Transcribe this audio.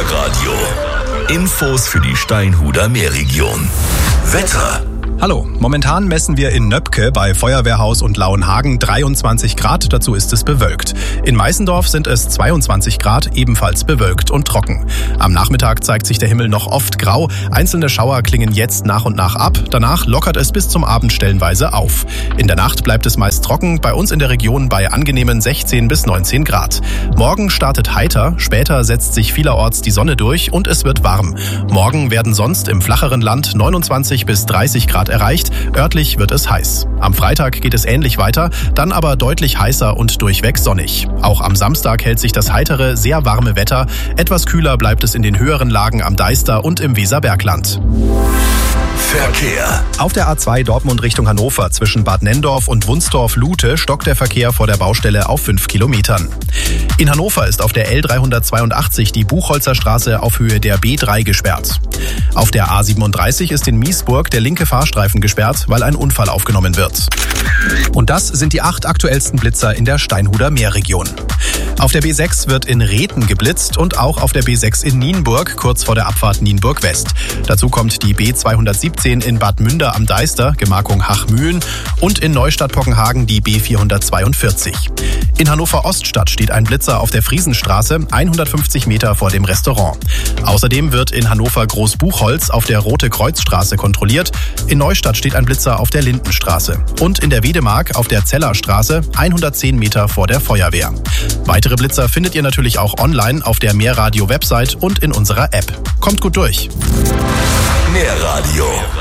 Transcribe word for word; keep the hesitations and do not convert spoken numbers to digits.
Meerradio. Infos für die Steinhuder Meerregion. Wetter. Hallo, momentan messen wir in Nöpke bei Feuerwehrhaus und Lauenhagen dreiundzwanzig Grad, dazu ist es bewölkt. In Meißendorf sind es zweiundzwanzig Grad, ebenfalls bewölkt und trocken. Am Nachmittag zeigt sich der Himmel noch oft grau, einzelne Schauer klingen jetzt nach und nach ab, danach lockert es bis zum Abend stellenweise auf. In der Nacht bleibt es meist trocken, bei uns in der Region bei angenehmen sechzehn bis neunzehn Grad. Morgen startet heiter, später setzt sich vielerorts die Sonne durch und es wird warm. Morgen werden sonst im flacheren Land neunundzwanzig bis dreißig Grad erreicht, örtlich wird es heiß. Am Freitag geht es ähnlich weiter, dann aber deutlich heißer und durchweg sonnig. Auch am Samstag hält sich das heitere, sehr warme Wetter. Etwas kühler bleibt es in den höheren Lagen am Deister und im Weserbergland. Verkehr. Auf der A zwei Dortmund Richtung Hannover zwischen Bad Nenndorf und Wunsdorf-Lute stockt der Verkehr vor der Baustelle auf fünf Kilometern. In Hannover ist auf der L dreihundertzweiundachtzig die Buchholzer Straße auf Höhe der B drei gesperrt. Auf der A siebenunddreißig ist in Miesburg der linke Fahrstreifen gesperrt, weil ein Unfall aufgenommen wird. Und das sind die acht aktuellsten Blitzer in der Steinhuder Meerregion. Auf der B sechs wird in Rethen geblitzt und auch auf der B sechs in Nienburg, kurz vor der Abfahrt Nienburg West. Dazu kommt die B zweihundertsiebzehn in Bad Münder am Deister, Gemarkung Hachmühlen, und in Neustadt-Pockenhagen die B vierhundertzweiundvierzig. In Hannover-Oststadt steht ein Blitzer auf der Friesenstraße, hundertfünfzig Meter vor dem Restaurant. Außerdem wird in Hannover Großbuchholz auf der Rote-Kreuz-Straße kontrolliert. In Neustadt steht ein Blitzer auf der Lindenstraße. Und in der Wedemark auf der Zellerstraße, hundertzehn Meter vor der Feuerwehr. Weitere Blitzer findet ihr natürlich auch online auf der Meerradio-Website und in unserer App. Kommt gut durch. Meerradio.